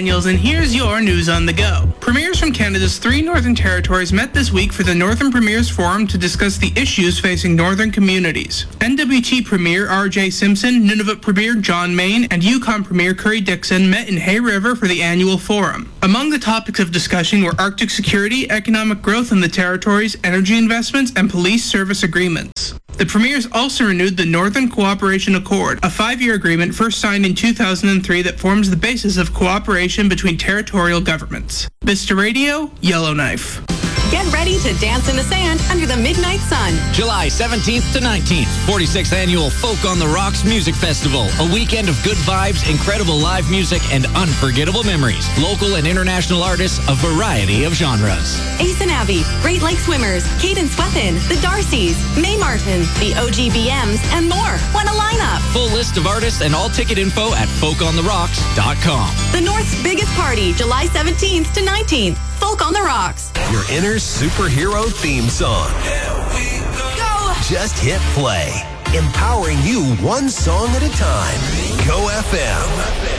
Daniels, and here's your news on the go. Premiers from Canada's 3 Northern Territories met this week for the Northern Premiers Forum to discuss the issues facing Northern communities. NWT Premier R.J. Simpson, Nunavut Premier John Main, and Yukon Premier Curry Dixon met in Hay River for the annual forum. Among the topics of discussion were Arctic security, economic growth in the territories, energy investments, and police service agreements. The Premiers also renewed the Northern Cooperation Accord, a 5-year agreement first signed in 2003 that forms the basis of cooperation between territorial governments. Vista Radio, Yellowknife. Get ready to dance in the sand under the midnight sun. July 17th to 19th, 46th Annual Folk on the Rocks Music Festival. A weekend of good vibes, incredible live music, and unforgettable memories. Local and international artists, a variety of genres. Ace and Abby, Great Lake Swimmers, Cadence Weapon, The Darcys, May Martin, the OGBMs, and more. What a lineup! Full list of artists and all ticket info at folkontherocks.com. The North's biggest party, July 17th to 19th. Folk on the Rocks. Your inner superhero theme song. Go! Just hit play. Empowering you one song at a time. Go FM.